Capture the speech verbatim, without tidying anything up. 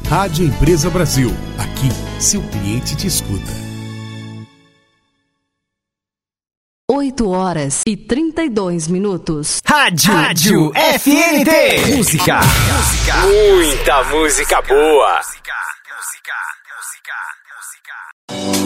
Rádio Empresa Brasil. Aqui, seu cliente te escuta. oito horas e trinta e dois minutos. Rádio, Rádio F N T. Música. Música. Muita música boa. Música. Música.